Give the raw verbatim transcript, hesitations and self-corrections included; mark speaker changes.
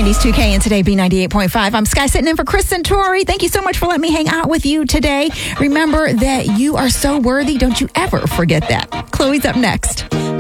Speaker 1: nineties two K and today B ninety-eight point five. I'm Sky sitting in for Chris Centauri. Thank you so much for letting me hang out with you today. Remember that you are so worthy. Don't you ever forget that. Chloe's up next.